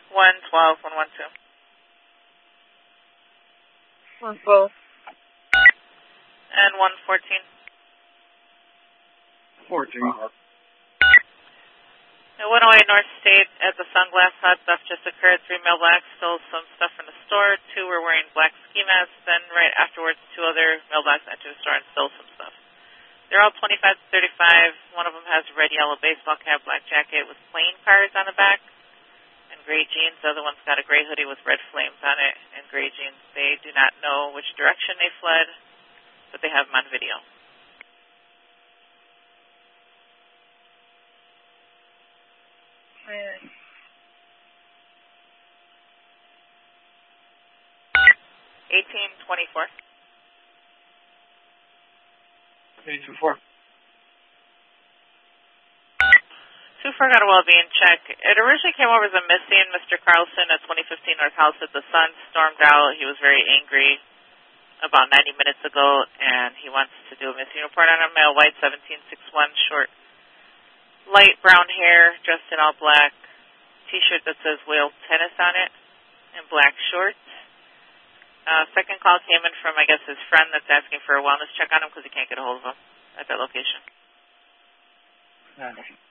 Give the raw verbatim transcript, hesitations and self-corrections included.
one twelve, one one two. one twelve. And one fourteen. fourteen. Illinois North State at the Sunglass Hut, theft just occurred. Three male blacks stole some stuff from the store. Two were wearing black ski masks. Then right afterwards, two other male blacks entered the store and stole some stuff. They're all twenty-five to thirty-five. One of them has a red-yellow baseball cap, black jacket with playing cards on the back, and gray jeans. The other one's got a gray hoodie with red flames on it and gray jeans. They do not know which direction they fled, but they have them on video. eighteen twenty-four. eight two four. two four got a well-being check. It originally came over as a missing. Mister Carlson at twenty fifteen North House at the Sun stormed out. He was very angry about ninety minutes ago, and he wants to do a missing report on a male, white, seventeen six one, short, light brown hair, dressed in all black, T-shirt that says Whale Tennis on it, and black shorts. Uh, second call came in from, I guess, his friend that's asking for a wellness check on him because he can't get a hold of him at that location. Yeah.